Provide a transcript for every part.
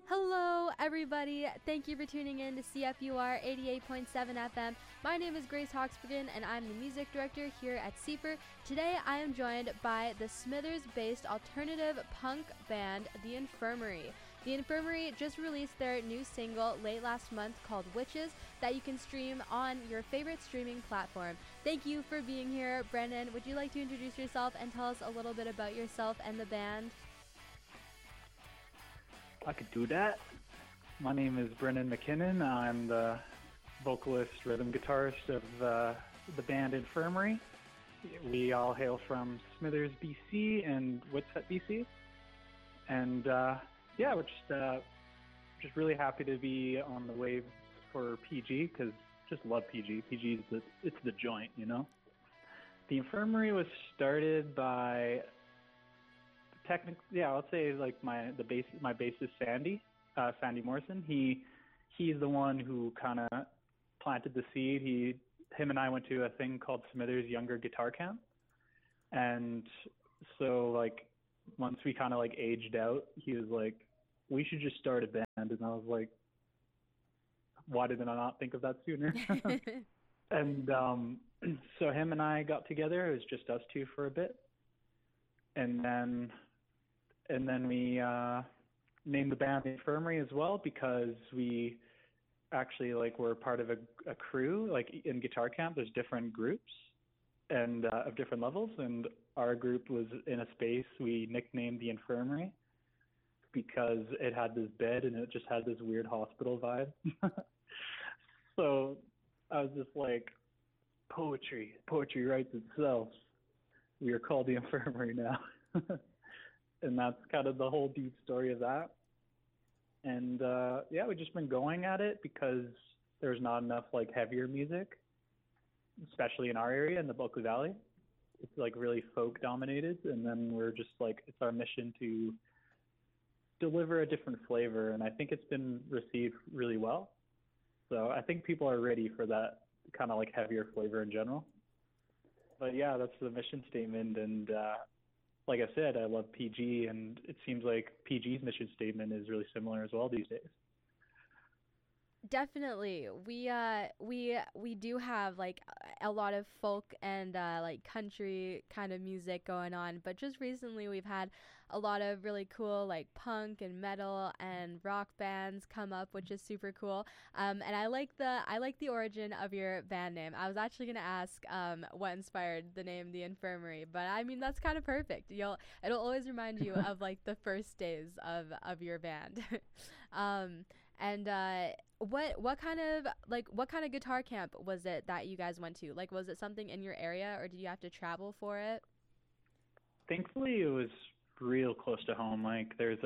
Hello, everybody. Thank you for tuning in to CFUR 88.7 FM. My name is Grace Hawksbergen, and I'm the music director here at CFUR. Today, I am joined by the Smithers-based alternative punk band, The Infirmary. The Infirmary just released their new single late last month called Witches that you can stream on your favorite streaming platform. Thank you for being here. Brendan, would you like to introduce yourself and tell us a little bit about yourself and the band? I could do that. My name is Brendan McKinnon. I'm the vocalist, rhythm guitarist of the band Infirmary. We all hail from Smithers, BC and Whitsett, BC. And we're just really happy to be on the wave for PG because just love PG. PG is it's the joint, you know? The Infirmary was started by let's say like my bassist Sandy Morrison. He's the one who kind of planted the seed. Him and I went to a thing called Smithers Younger Guitar Camp, and so like once we kind of like aged out, he was like, "We should just start a band," and I was like, "Why did I not think of that sooner?" And so him and I got together. It was just us two for a bit, and then we named the band the Infirmary as well because we actually were part of a crew. Like in guitar camp, there's different groups and of different levels, and our group was in a space we nicknamed the Infirmary because it had this bed and it just had this weird hospital vibe. So I was just like, poetry writes itself. We are called the Infirmary now. And that's kind of the whole deep story of that. And we've just been going at it because there's not enough like heavier music, especially in our area in the Bulkley Valley. It's like really folk dominated, and then we're just like, it's our mission to deliver a different flavor, and I think it's been received really well. So I think people are ready for that kind of like heavier flavor in general. But yeah, that's the mission statement, and like I said, I love PG, and it seems like PG's mission statement is really similar as well these days. Definitely. We do have like a lot of folk and like country kind of music going on, but just recently we've had a lot of really cool like punk and metal and rock bands come up, which is super cool. And I like the origin of your band name. I was actually gonna ask what inspired the name The Infirmary, but I mean that's kind of perfect. It'll always remind you of like the first days of your band. And what kind of guitar camp was it that you guys went to? Like, was it something in your area, or did you have to travel for it? Thankfully, it was real close to home. Like, there's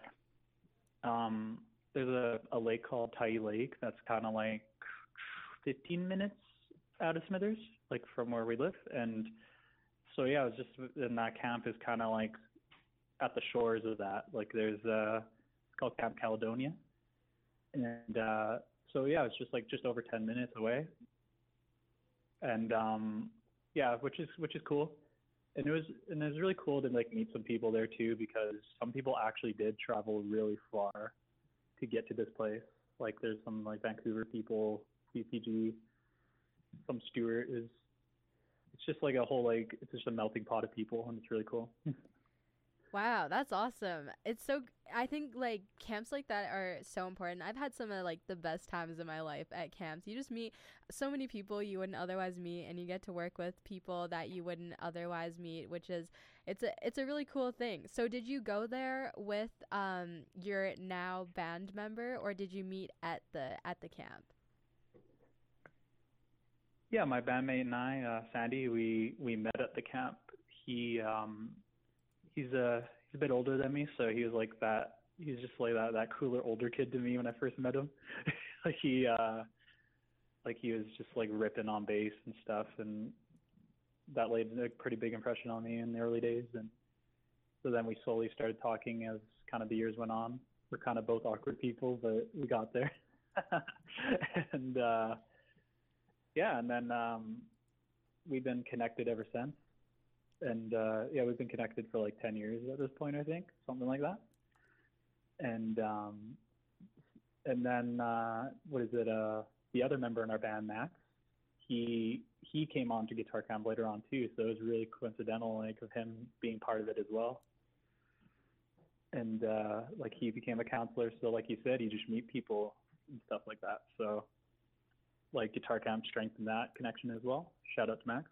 a lake called Tyee Lake that's kind of like 15 minutes out of Smithers, like from where we live. And so yeah, it was just, and that camp is kind of like at the shores of that. Like, there's it's called Camp Caledonia. And so yeah, it's just over 10 minutes away, and which is cool. And it was really cool to like meet some people there too, because some people actually did travel really far to get to this place. Like there's some like Vancouver people, BPG, some Stewart is. It's just like a whole like it's just a melting pot of people, and it's really cool. Wow, that's awesome. I think like camps like that are so important. I've had some of like the best times in my life at camps. You just meet so many people you wouldn't otherwise meet, and you get to work with people that you wouldn't otherwise meet, which is it's a really cool thing. So did you go there with your now band member, or did you meet at the camp? Yeah, my bandmate and I, Sandy, we met at the camp. He's a bit older than me, so he was like that. He's just like that cooler older kid to me when I first met him. like he was just like ripping on bass and stuff, and that laid a pretty big impression on me in the early days. And so then we slowly started talking as kind of the years went on. We're kind of both awkward people, but we got there. And and then we've been connected ever since. And we've been connected for like 10 years at this point, I think, something like that. And And then what is it? The other member in our band, Max, he came on to Guitar Camp later on too. So it was really coincidental, like of him being part of it as well. And like he became a counselor. So like you said, you just meet people and stuff like that. So like Guitar Camp strengthened that connection as well. Shout out to Max.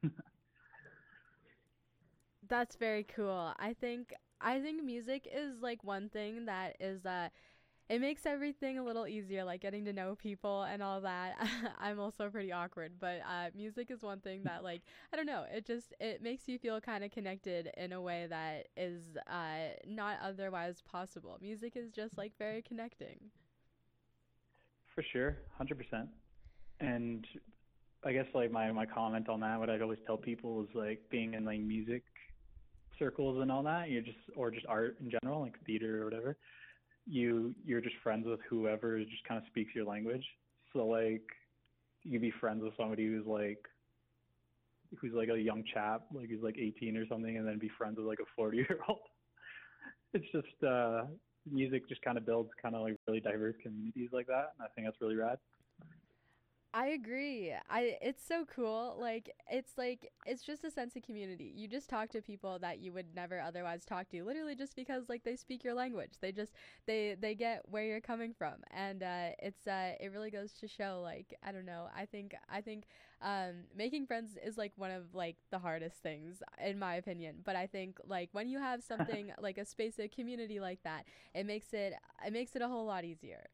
That's very cool. I think music is like one thing that is it makes everything a little easier, like getting to know people and all that. I'm also pretty awkward, but music is one thing that, like, I don't know, it makes you feel kind of connected in a way that is not otherwise possible. Music is just like very connecting. For sure, 100%. And I guess like my comment on that, what I'd always tell people is like being in like music circles and all that, you just or just art in general, like theater or whatever, you're just friends with whoever just kind of speaks your language. So like you can be friends with somebody who's like a young chap, like who's like 18 or something, and then be friends with like a 40-year-old. It's just music just kind of builds kind of like really diverse communities like that, and I think that's really rad. I agree. It's so cool. Like it's just a sense of community. You just talk to people that you would never otherwise talk to, literally just because like they speak your language. They get where you're coming from, and it really goes to show, like, I don't know. I think making friends is like one of like the hardest things in my opinion. But I think like when you have something like a space, a community like that, it makes it a whole lot easier.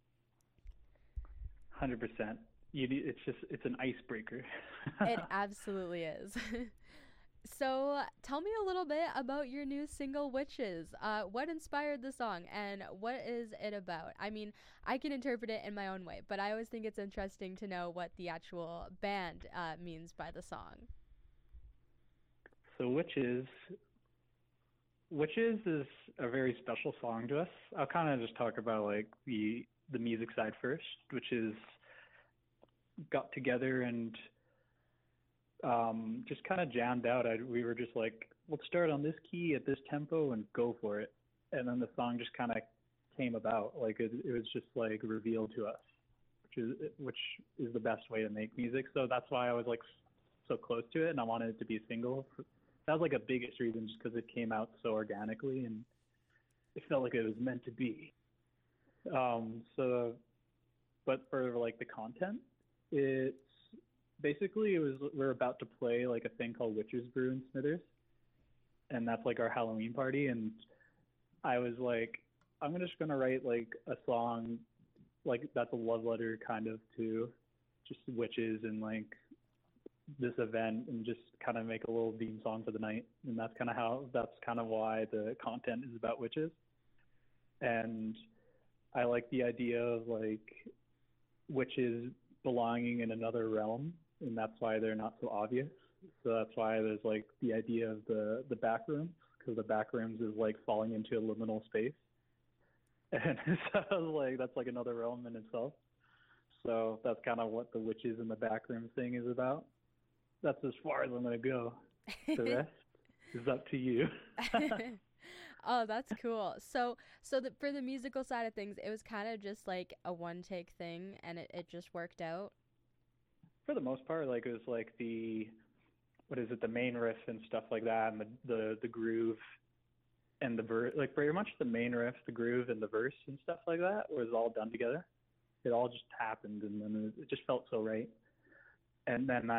100%. It's an icebreaker. It absolutely is. So, tell me a little bit about your new single, Witches. What inspired the song and what is it about? I mean, I can interpret it in my own way, but I always think it's interesting to know what the actual band means by the song. So Witches is a very special song to us. I'll kind of just talk about like the music side first, which is got together and just kind of jammed out. We were just like, let's start on this key at this tempo and go for it. And then the song just kind of came about. Like it was just like revealed to us, which is the best way to make music. So that's why I was like so close to it, and I wanted it to be a single. That was like a biggest reason, just because it came out so organically and it felt like it was meant to be. So, but for like the content, it's basically we're about to play like a thing called Witches Brew in Smithers, and that's like our Halloween party. And I was like, I'm just gonna write like a song like that's a love letter kind of to just witches and like this event, and just kind of make a little theme song for the night. And that's kind of why the content is about witches. And I like the idea of like witches belonging in another realm, and that's why they're not so obvious. So that's why there's like the idea of the back rooms, because the back rooms is like falling into a liminal space, and so like that's like another realm in itself. So that's kind of what the witches in the back room thing is about. That's as far as I'm gonna go. The rest is up to you. Oh, that's cool. So for the musical side of things, it was kind of just like a one take thing, and it just worked out. For the most part, like it was like the main riff and stuff like that, and the groove and the verse, like pretty much the main riff, the groove, and the verse and stuff like that was all done together. It all just happened, and then it just felt so right. And then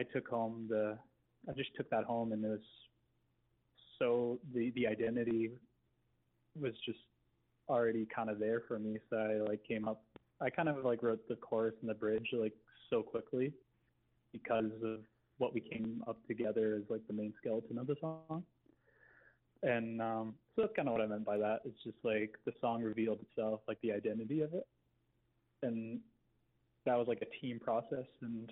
I just took that home, and it was so the identity was just already kind of there for me. So I kind of like wrote the chorus and the bridge like so quickly because of what we came up together as like the main skeleton of the song. And so that's kind of what I meant by that. It's just like the song revealed itself, like the identity of it. And that was like a team process. And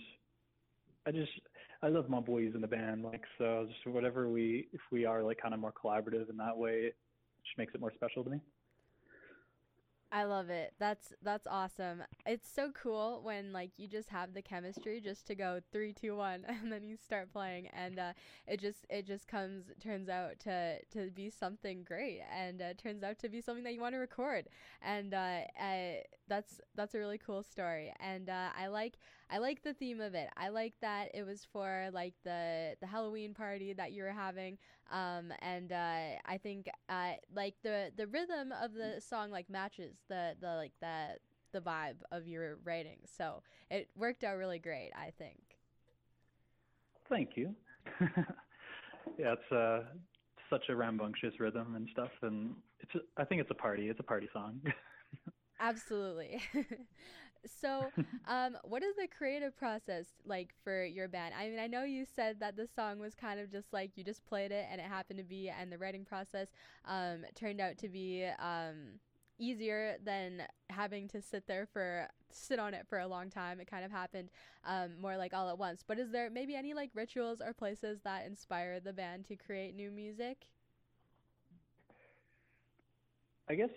I love my boys in the band. Like, so just if we are like kind of more collaborative in that way, it just makes it more special to me. I love it. That's awesome. It's so cool when like you just have the chemistry just to go 3, 2, 1, and then you start playing, and it just comes turns out to be something great, and turns out to be something that you want to record, and that's a really cool story, and I like the theme of it. I like that it was for like the Halloween party that you were having, and I think like the rhythm of the song like matches the vibe of your writing, so it worked out really great, I think. Thank you. Yeah, it's such a rambunctious rhythm and stuff, and I think it's a party. It's a party song. Absolutely. So, what is the creative process like for your band? I mean, I know you said that the song was kind of just like you just played it and it happened to be, and the writing process turned out to be easier than having to sit on it for a long time. It kind of happened more like all at once. But is there maybe any like rituals or places that inspire the band to create new music? I guess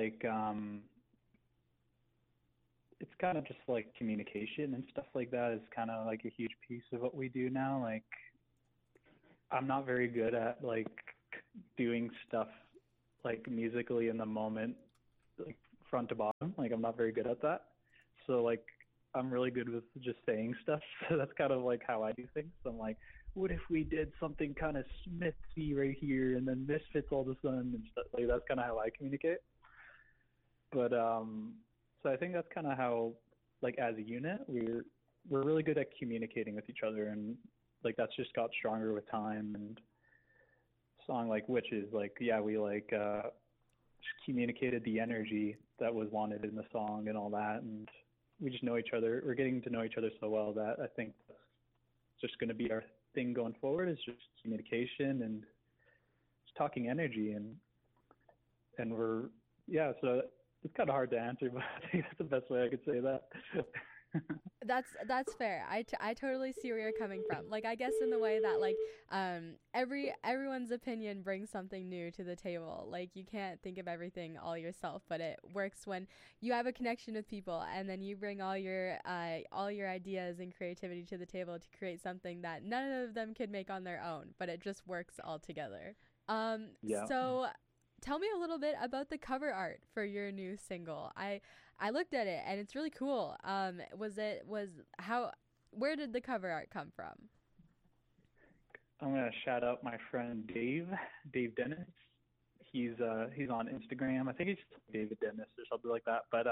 it's kind of just like communication and stuff like that is kind of like a huge piece of what we do now. Like I'm not very good at like doing stuff like musically in the moment, like front to bottom. Like I'm not very good at that. So like I'm really good with just saying stuff. So that's kind of like how I do things. So I'm like, what if we did something kind of Smithy right here, and then Misfits all of a sudden and stuff like that's kind of how I communicate. But so I think that's kind of how, like as a unit, we're really good at communicating with each other, and like that's just got stronger with time. And song like Witches, like yeah, we like just communicated the energy that was wanted in the song and all that, and we just know each other. We're getting to know each other so well that I think that's just going to be our thing going forward, is just communication and just talking energy, and we're yeah. So it's kind of hard to answer, but I think that's the best way I could say that. That's fair. I totally see where you're coming from. Like I guess in the way that like everyone's opinion brings something new to the table. Like you can't think of everything all yourself, but it works when you have a connection with people, and then you bring all your ideas and creativity to the table to create something that none of them could make on their own, but it just works all together. Um Yeah. so tell me a little bit about the cover art for your new single. I looked at it and it's really cool. Was how where did the cover art come from? I'm gonna shout out my friend Dave Dennis. He's on Instagram. I think he's David Dennis or something like that. But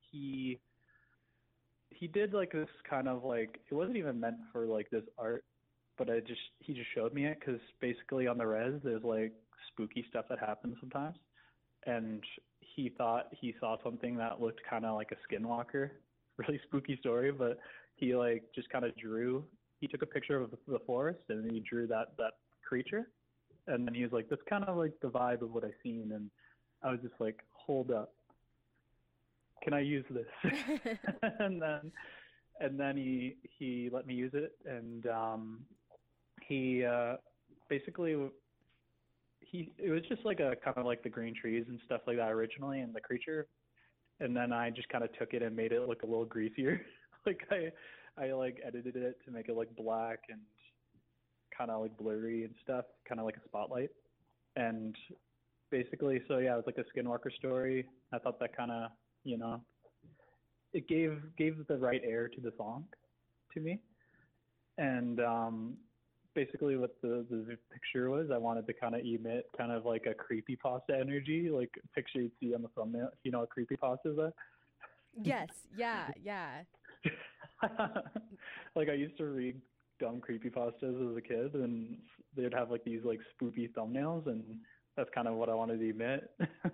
he did like this kind of like, it wasn't even meant for like this art, but he just showed me it because basically on the res there's like spooky stuff that happens sometimes, and he thought he saw something that looked kind of like a skinwalker, really spooky story, but he like just kind of drew. He took a picture of the forest and he drew that creature, and then he was like, "That's kind of like the vibe of what I seen," and I was just like, "Hold up, can I use this?" and then he let me use it, and he basically it was just like a kind of like the green trees and stuff like that originally, and the creature, and then I just kind of took it and made it look a little greasier. Like I like edited it to make it like black and kind of like blurry and stuff, kind of like a spotlight. And basically, so yeah, it was like a skinwalker story. I thought that kind of, you know, it gave the right air to the song to me. And basically what the picture was, I wanted to kind of emit kind of like a creepypasta energy, like a picture you'd see on the thumbnail. You know what creepypasta is? Yes, yeah, yeah. Like I used to read dumb creepypastas as a kid, and they'd have like these like spooky thumbnails, and that's kind of what I wanted to emit.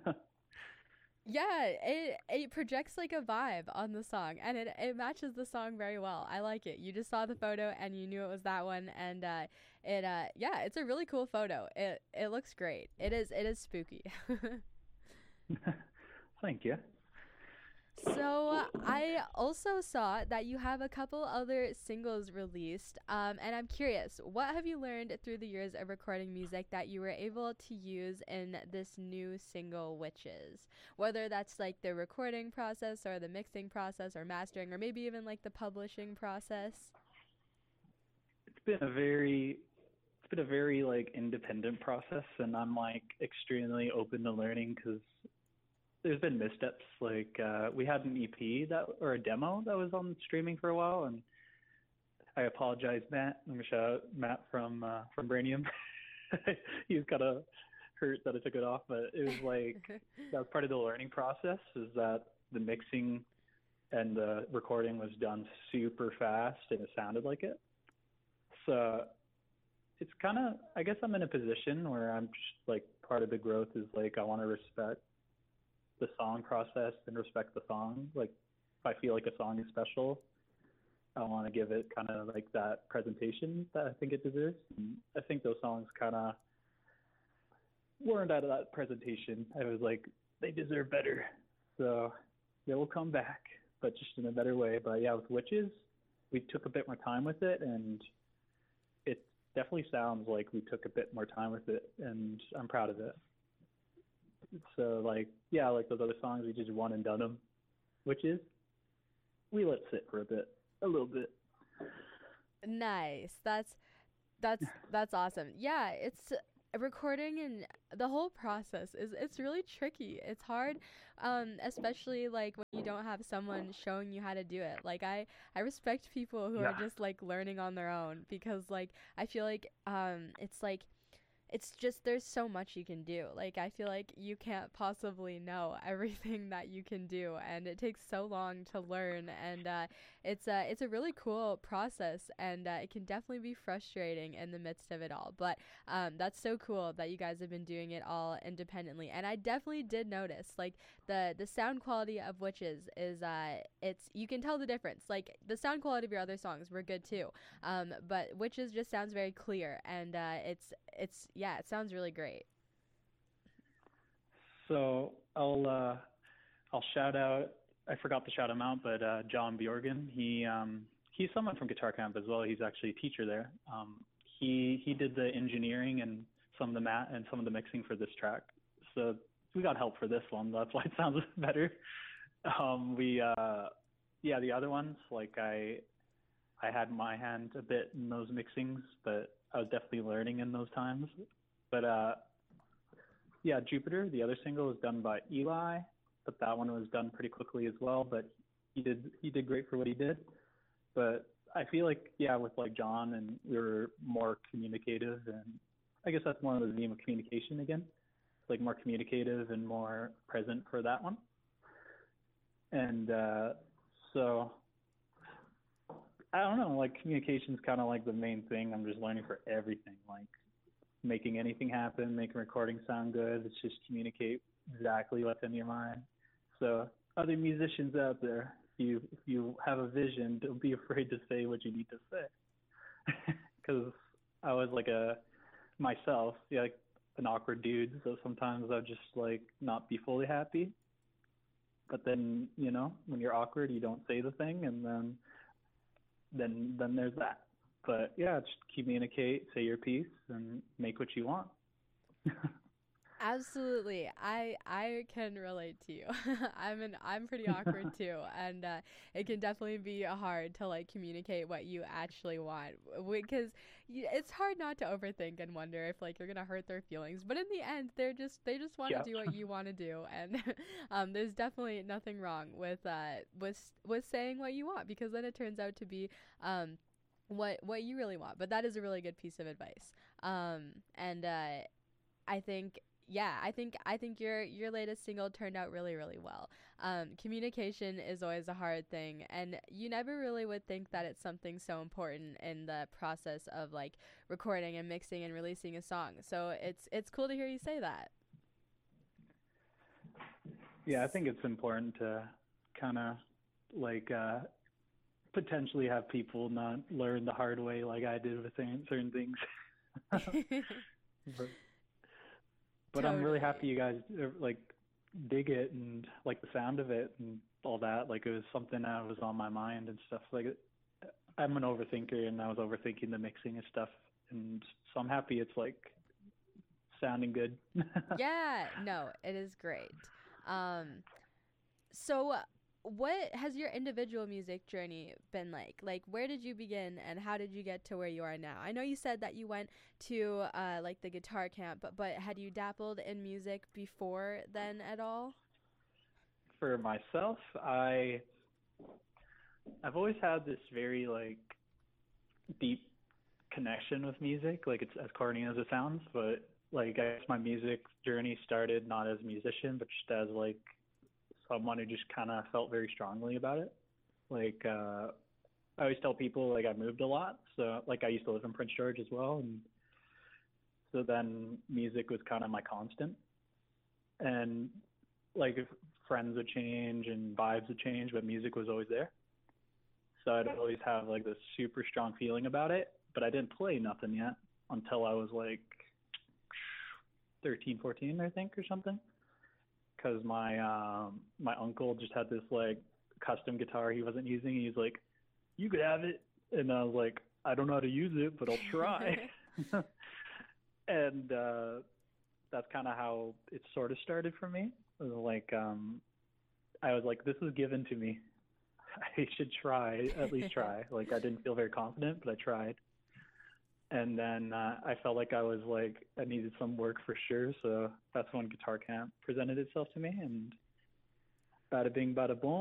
Yeah, it projects like a vibe on the song, and it matches the song very well. I like it. You just saw the photo and you knew it was that one, and yeah, it's a really cool photo. It looks great. It is spooky. Thank you. So I also saw that you have a couple other singles released, and I'm curious, what have you learned through the years of recording music that you were able to use in this new single, Witches? Whether that's like the recording process or the mixing process or mastering or maybe even like the publishing process. It's been a very it's been a very like independent process, and I'm like extremely open to learning because there's been missteps. Like we had an EP that or a demo that was on streaming for a while, and I apologize, Matt. I'm gonna shout out Matt from Brainium. He's kind of hurt that I took it off, but it was like that was part of the learning process. Is that the mixing and the recording was done super fast, and it sounded like it. So it's kind of I guess I'm in a position where I'm just like part of the growth is like I want to respect the song process and respect the song. Like if I feel like a song is special, I want to give it kind of like that presentation that I think it deserves. And I think those songs kind of weren't out of that presentation. I was like, they deserve better. So they will come back, but just in a better way. But yeah, with Witches, we took a bit more time with it, and it definitely sounds like we took a bit more time with it, and I'm proud of it. So like, yeah, like those other songs, we just one and done them. Witches, we let sit for a little bit. Nice. That's awesome. Yeah, it's recording and the whole process is it's really tricky. It's hard, especially like when you don't have someone showing you how to do it. Like I respect people who are Yeah. just like learning on their own because like I feel like it's like it's just there's so much you can do. Like I feel like you can't possibly know everything that you can do, and it takes so long to learn. And it's a really cool process, and it can definitely be frustrating in the midst of it all. But that's so cool that you guys have been doing it all independently. And I definitely did notice like the sound quality of Witches is it's you can tell the difference. Like the sound quality of your other songs were good too, but Witches just sounds very clear, and it's yeah, it sounds really great. So I'll shout out. I forgot to shout him out, but John Bjorgen. He's someone from Guitar Camp as well. He's actually a teacher there. He did the engineering and some of the and some of the mixing for this track. So we got help for this one. That's why it sounds better. We yeah, the other ones like I had my hand a bit in those mixings, but I was definitely learning in those times. But yeah, Jupiter, the other single, was done by Eli, but that one was done pretty quickly as well. But he did great for what he did. But I feel like yeah, with like John, and we were more communicative, and I guess that's more of the theme of communication again, like more communicative and more present for that one. And so I don't know, like communication's kind of like the main thing. I'm just learning for everything, like making anything happen, making recording sound good. It's just communicate exactly what's in your mind. So other musicians out there, if you have a vision, don't be afraid to say what you need to say. Because I was like myself, yeah, like an awkward dude. So sometimes I'll just like not be fully happy. But then when you're awkward, you don't say the thing, and then there's that. But yeah, just communicate, say your piece, and make what you want. Absolutely. I can relate to you. I'm pretty awkward too, and it can definitely be hard to like communicate what you actually want because it's hard not to overthink and wonder if like you're gonna hurt their feelings. But in the end, they just want to Yeah. do what you want to do, and there's definitely nothing wrong with saying what you want because then it turns out to be what you really want. But that is a really good piece of advice. And I think yeah, I think your latest single turned out really really well. Communication is always a hard thing, and you never really would think that it's something so important in the process of like recording and mixing and releasing a song. So it's cool to hear you say that. Yeah, I think it's important to kind of like potentially have people not learn the hard way like I did with certain things. but, but I'm really happy Totally. you guys like dig it and like the sound of it and all that. Like it was something that was on my mind and stuff. Like I'm an overthinker, and I was overthinking the mixing and stuff, and so I'm happy it's like sounding good. Yeah, no, it is great. Um, so what has your individual music journey been like? Like, where did you begin and how did you get to where you are now? I know you said that you went to like the guitar camp, but had you dabbled in music before then at all? For myself, I've always had this very like deep connection with music. Like it's as corny as it sounds, but like I guess my music journey started not as a musician, but just as like someone who just kind of felt very strongly about it. Like I always tell people like I moved a lot, so like I used to live in Prince George as well, and so then music was kind of my constant. And like if friends would change and vibes would change, but music was always there. So I'd always have like this super strong feeling about it, but I didn't play nothing yet until I was like 13, 14, I think, or something. Because my uncle just had this like custom guitar he wasn't using. He's like, "You could have it," and I was like, "I don't know how to use it, but I'll try." And that's kind of how it sort of started for me. Like I was like, "This is given to me. I should try, at least try." Like I didn't feel very confident, but I tried. And then I felt like I was like I needed some work for sure, so that's when Guitar Camp presented itself to me, and bada bing, bada boom.